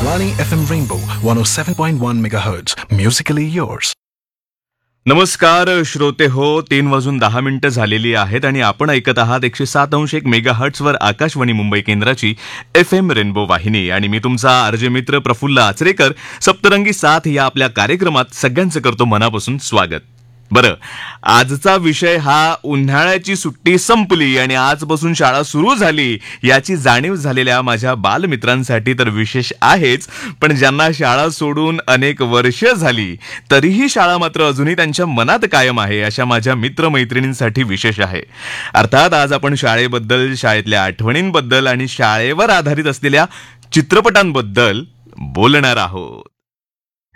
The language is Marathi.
Akashvani FM Rainbow 107.1 MHz. Musically yours. नमस्कार श्रोते हो, 3:10 झालेली आहेत आणि आपण ऐकत आहात 107.1 मेगाहर्ट्झवर आकाशवाणी मुंबई केंद्राची FM रेनबो वाहिनी. आणि मी तुमचा आरजे मित्र प्रफुल्ल आचरेकर. सप्तरंगी साथ या आपल्या कार्यक्रमात सगळ्यांचं करतो मनापासून स्वागत. बरं, आजचा विषय हा उन्हाळ्याची सुट्टी संपली आणि आजपासून शाळा सुरू झाली याची जाणीव झालेल्या माझ्या बालमित्रांसाठी तर विशेष आहेच, पण ज्यांना शाळा सोडून अनेक वर्ष झाली तरीही शाळा मात्र अजूनही त्यांच्या मनात कायम आहे अशा माझ्या मित्रमैत्रिणींसाठी विशेष आहे. अर्थात आज आपण शाळेबद्दल, शाळेतल्या आठवणींबद्दल आणि शाळेवर आधारित असलेल्या चित्रपटांबद्दल बोलणार आहोत.